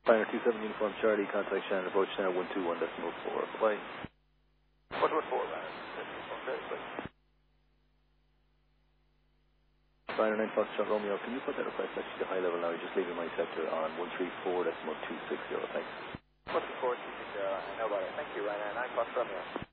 Pioneer 27 Uniform Charlie, contact Shannon, approach now 121.4. Bye. 114, Pioneer. Okay, please. Pioneer 9 Foxtrot Romeo, can you put that request message to high level now? You're just leaving my sector on 134.260, thanks. 134.260, I know about it. Thank you, Ryanair 9 Foxtrot Romeo.